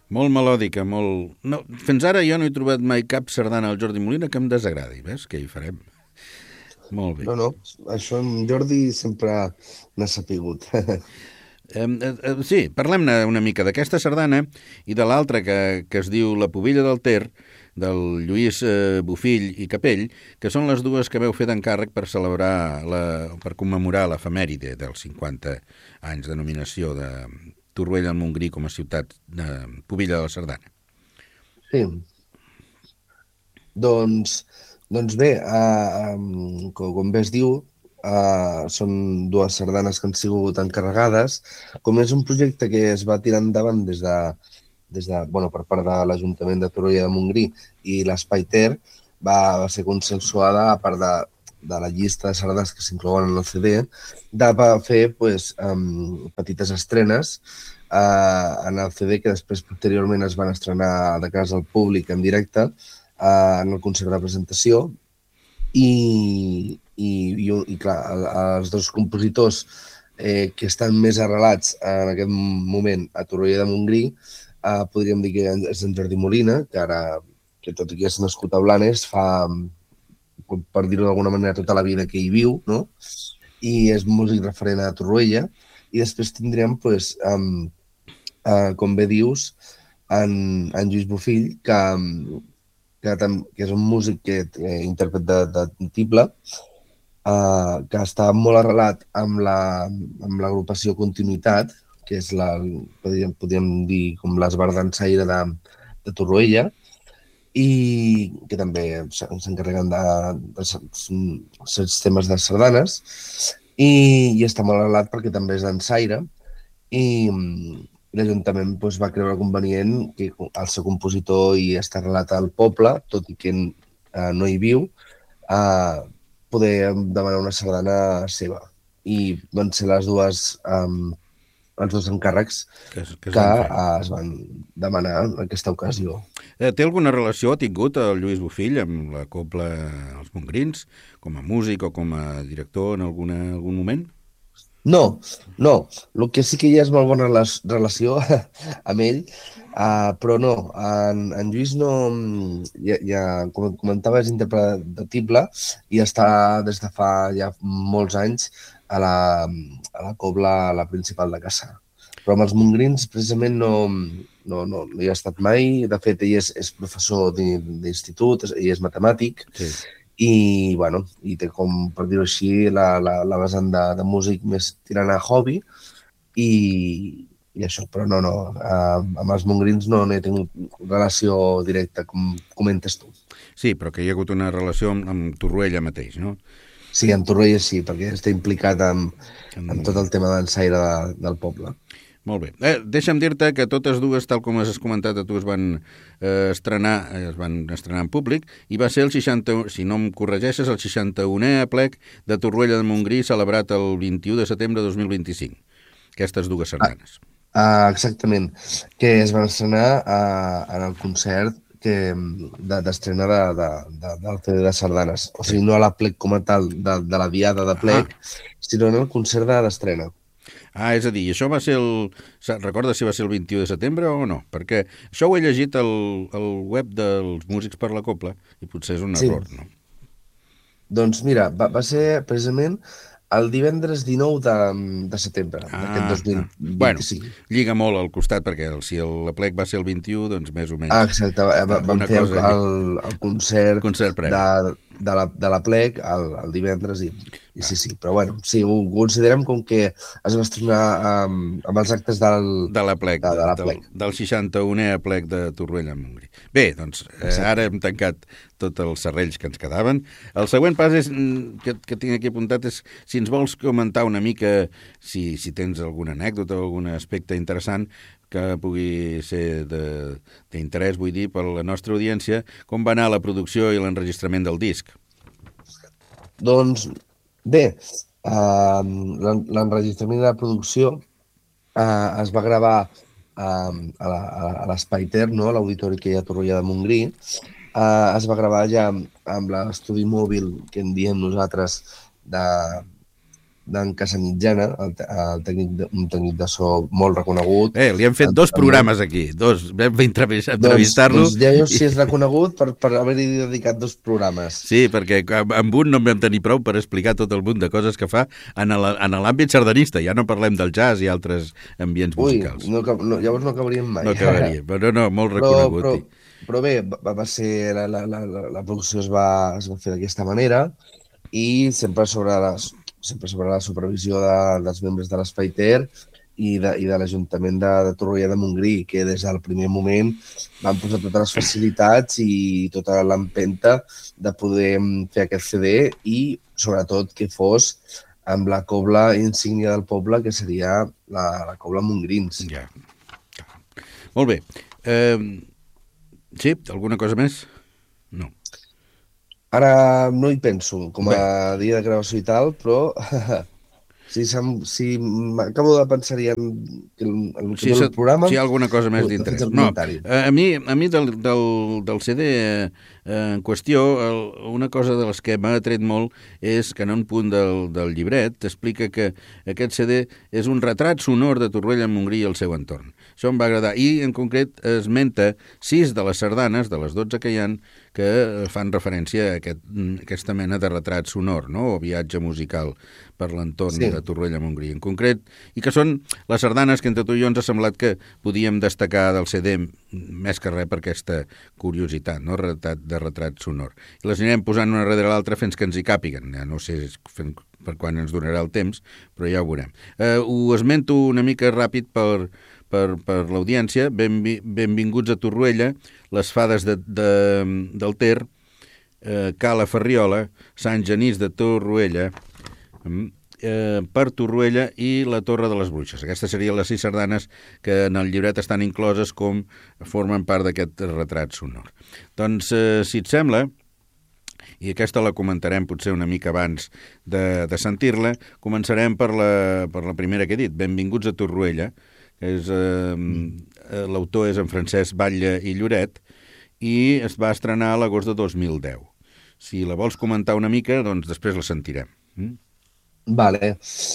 Molt melòdica, molt... No, fins ara jo no he trobat mai cap sardana al Jordi Molina que em desagradi, ves? Què hi farem? Molt bé. No, això en Jordi sempre n'ha sapigut. Sí, parlem-ne una mica d'aquesta sardana i de l'altra que es diu La Pubilla del Ter, del Lluís Bofill i Capell, que són les dues que veu fer d'encàrrec per per commemorar l'efemèride dels 50 anys de nominació de Torroella del Montgrí com a ciutat de Pubilla de la Sardana. Sí, doncs, doncs bé, com bé es diu, són dues sardanes que han sigut encarregades. Com és un projecte que es va tirar endavant bueno, per part de l'Ajuntament de Torroella de Montgrí i l'Espai Ter, va ser consensuada a part de la llista de sardanes que s'inclouen en el CD, de fer pues, petites estrenes en el CD que després posteriorment es van estrenar de casa al públic en directe en el concert de presentació i clar, els dos compositors que estan més arrelats en aquest moment a Torroella de Montgrí podríem dir que és en Jordi Molina, que ara, que tot i que és nascut a Blanes, fa, per dir-ho d'alguna manera, tota la vida que hi viu, no? I és músic referent a Torroella. I després tindrem, pues, com bé dius, en Lluís Bofill, que és un músic intèrpret de tible, que està molt arrelat amb l'agrupació Continuïtat, que és podríem dir com l'esbar dansaire de Torroella, i que també s'encarreguen de certs temes de sardanes, i està molt arrelat perquè també és dansaire, i l'Ajuntament doncs, va creure convenient que el seu compositor hi està arrelat al poble, tot i que no hi viu, poder demanar una sardana seva. I van ser els dos encàrrecs Que es que van fer. es van demanar en aquesta ocasió. Té alguna relació, ha tingut el Lluís Bofill amb la Cobla Els Montgrins, com a músic o com a director en algun moment? No, no. El que sí que hi ha és molt bona relació amb ell, però no. En Lluís no, com comentava, és interpretible i està des de fa ja molts anys a la cobla, la principal de Caçà. Però amb els Montgrins precisament no hi ha estat mai. De fet, ell és professor d'institut, ell és matemàtic, Sí. i, bueno, i té com, per dir-ho així, la vessant de músic més tirant a hobby i, i això, però no, amb els Montgrins no he tingut relació directa, com comentes tu. Sí, però que hi ha hagut una relació amb Torroella mateix, no? Sí, en Torroella sí, perquè està implicat en tot En... el tema d'ensaire del poble. Molt bé. Deixa'm dir-te que totes dues, tal com has comentat a tu, es van estrenar en públic i va ser el 60, si no em corregeixes, el 61è aplec de Torroella de Montgrí celebrat el 21 de setembre de 2025. Aquestes dues sardanes. Exactament, que es van estrenar en el concert d'estrena del CD de sardanes. O Sí. sigui, no a l'aplec com a tal de la diada de Ah, plec, sinó en el concert d'estrena. és a dir, això va ser Recorda si va ser el 21 de setembre o no? Perquè això ho he llegit al web dels Músics per la Copla i potser és un Sí, error, no? doncs mira, va ser precisament el divendres 19 de setembre d'aquest Bueno, 2025. lliga molt al costat perquè si l'aplec va ser el 21, doncs més o menys Exacte, vam alguna fer cosa el concert concert previ. de la plec el divendres i sí, però bueno, sí, ho considerem com que es va estrenar amb els actes De l'aplec, de la plec. del 61è aplec de Torroella de Montgrí. Bé, doncs ara Exacte. hem tancat tots els serrells que ens quedaven. El següent pas que tinc aquí apuntat és si ens vols comentar una mica, si tens alguna anècdota o algun aspecte interessant que pugui ser d'interès, vull dir, per a la nostra audiència, com va anar la producció i l'enregistrament del disc. Doncs bé, l'enregistrament de la producció es va gravar a l'Espai Ter, no? A l'auditori que hi ha a Torroella de Montgrí. Es va gravar ja amb l'estudi mòbil que en diem nosaltres d'en Casamitjana, un tècnic de so molt reconegut. Li han fet 2 programes aquí, 2. Vam entrevistar-lo. Doncs ja veus si és reconegut per haver-hi dedicat 2 programes. Sí, perquè amb un no en vam tenir prou per explicar tot el munt de coses que fa en l'àmbit sardanista. Ja no parlem del jazz i altres ambients musicals. Llavors no acabaríem mai. No acabaria, però no, molt reconegut. Però bé, va ser la producció es va fer d'aquesta manera i sempre sobre la supervisió dels membres de l'Espai Ter i de l'Ajuntament de Torroella de Montgrí, que des del primer moment van posar totes les facilitats i tota l'empenta de poder fer aquest CD i, sobretot, que fos amb la cobla insígnia del poble, que seria la cobla Montgrins. Ja. Molt bé. Sí? Alguna cosa més? No. Ara no hi penso, com a dia de gravació i tal, però si m'acabo de pensar en el programa... Si hi ha alguna cosa més d'interès. No, a mi del CD en qüestió, una cosa de les que m'ha atret molt és que en un punt del llibret t'explica que aquest CD és un retrat sonor de Torroella de Montgrí i el seu entorn. Això em va agradar. I, en concret, esmenta 6 de les sardanes, de les 12 que hi ha, que fan referència a aquesta mena de retrat sonor, no? O viatge musical per l'entorn de Torroella de Montgrí. En concret, i que són les sardanes que entre tu i jo ens ha semblat que podíem destacar del CD més que res per aquesta curiositat, no? De retrat sonor. I les anirem posant una darrere l'altra fins que ens hi càpiguen. Ja no sé per quan ens donarà el temps, però ja ho veurem. Ho esmento una mica ràpid per l'audiència. Benvinguts a Torroella, les fades del Ter, Cala Ferriola, Sant Genís de Torroella, per Torroella i la Torre de les Bruixes. Aquestes serien les 6 sardanes que en el llibret estan incloses com formen part d'aquest retrat sonor. Doncs, si et sembla, i aquesta la comentarem potser una mica abans de sentir-la, començarem per la primera que he dit, Benvinguts a Torroella, que és l'autor és en Francesc Batlle i Lloret i es va estrenar a l'agost de 2010. Si la vols comentar una mica, doncs després la sentirem. Vale.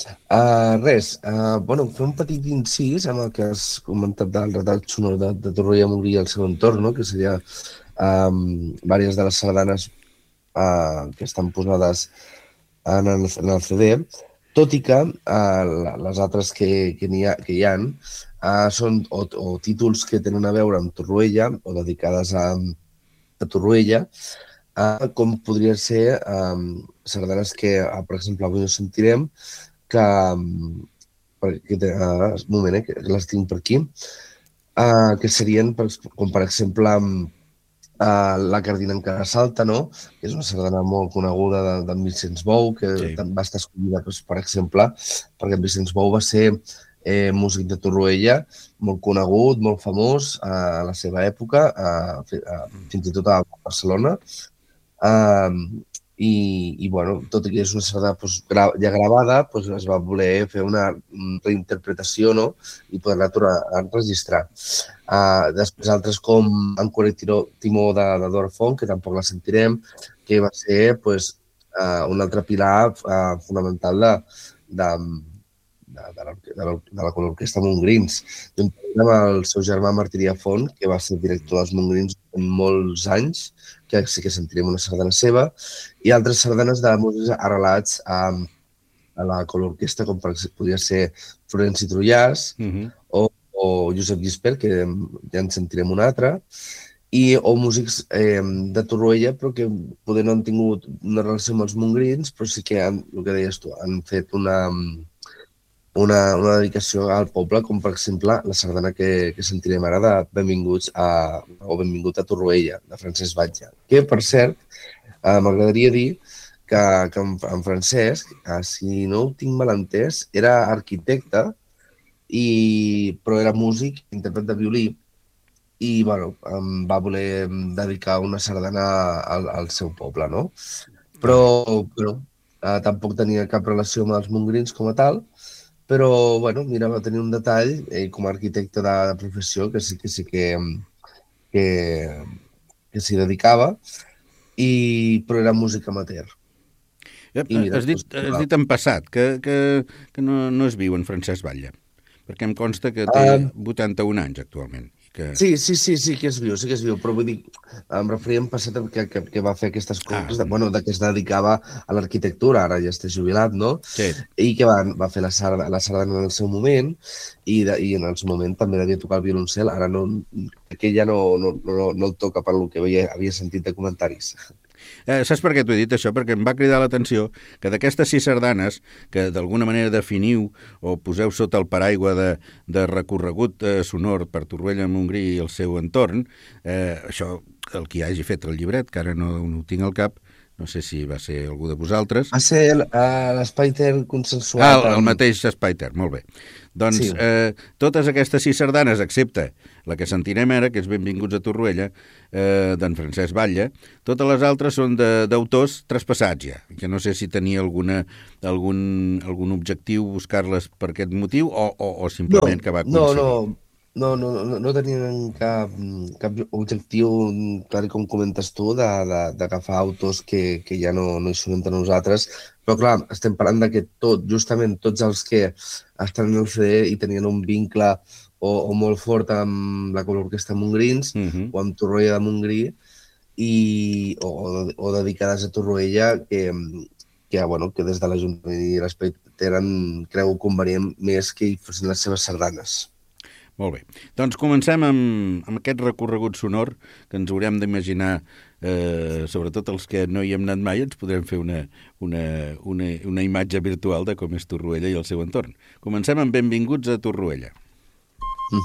Fer un petit incís amb el que has comentat del retrat sonor de Torroella de Montgrí i el seu entorn, no? Que seria diverses de les sardanes que estan posades en el CD, tot i que les altres que hi ha són o títols que tenen a veure amb Torroella o dedicades a Torroella, com podrien ser sardanes que, per exemple, avui no sentirem, que un moment, que les tinc per aquí, que serien, com per exemple, La Cardina encara salta, no? Que és una sardana molt coneguda d'en Vicenç Bou, que va estar escollida, per exemple, perquè Vicenç Bou va ser músic de Torroella, molt conegut, molt famós a la seva època, fins i tot a Barcelona. I tot i que és una sardana ja gravada, es va voler fer una reinterpretació, no? I poder-la tornar a enregistrar. Després altres com Ancore Timó de Dora Font, que tampoc la sentirem, que va ser un altre pilar fonamental de la Orquestra Montgrins. Juntament amb el seu germà Martirià Font, que va ser director dels Montgrins molts anys, que sí que sentirem una sardana seva, i altres sardanes de músics arrelats a la Orquestra, com podria ser Florenci Trullàs o Josep Gispert, que ja en sentirem una altra, o músics de Torroella, però que poder no han tingut una relació amb els Montgrins, però sí que, el que deies tu, han fet una dedicació al poble, com per exemple la sardana que sentirem ara de Benvingut a Torroella, de Francesc Batlle. Que, per cert, m'agradaria dir que en Francesc, si no ho tinc mal entès, era arquitecte, però era músic, intèrpret de violí, i em va voler dedicar una sardana al seu poble, no? Però tampoc tenia cap relació amb els Montgrins com a tal, però, mira, va tenir un detall, com a arquitecte de professió, que sí que s'hi dedicava, però era músic amateur. I mira, Has dit en passat que no es viu en Francesc Batlle, perquè em consta que té 81 anys actualment. Sí, que es viu, però vull dir, em referia en passat que va fer aquestes coses, que es dedicava a l'arquitectura, ara ja està jubilat, no? Sí. I que va fer la sardana en el seu moment, i en el seu moment també devia tocar el violoncel, ara que ja no el toca per lo que havia sentit de comentaris. Saps per què t'ho he dit, això? Perquè em va cridar l'atenció que d'aquestes 6 sardanes que d'alguna manera definiu o poseu sota el paraigua de recorregut sonor per Torroella de Montgrí i el seu entorn, això, el qui hagi fet el llibret, que ara no ho tinc al cap, no sé si va ser algú de vosaltres. Va ser l'Spiter consensuat. El mateix Spiter, molt bé. Doncs sí. Totes aquestes 6 sardanes, excepte la que sentirem ara, que és Benvinguts a Torroella, d'en Francesc Batlle, totes les altres són d'autors traspassats ja, que no sé si tenia algun objectiu buscar-les per aquest motiu o simplement que va coincidir. No tenien cap objectiu, tal com comentes tu, d'agafar autors que ja no hi són entre nosaltres, però clar, estem parlant que justament tots els que estan en el CD i tenien un vincle o molt fort amb la Orquestra Montgrins o amb Torroella de Montgrí o dedicades a Torroella que des de l'Ajuntament i l'Espai creu convenient més que hi fossin les seves sardanes. Molt bé. Doncs comencem amb aquest recorregut sonor que ens haurem d'imaginar, sobretot els que no hi hem anat mai, ens podrem fer una imatge virtual de com és Torroella i el seu entorn. Comencem amb Benvinguts a Torroella.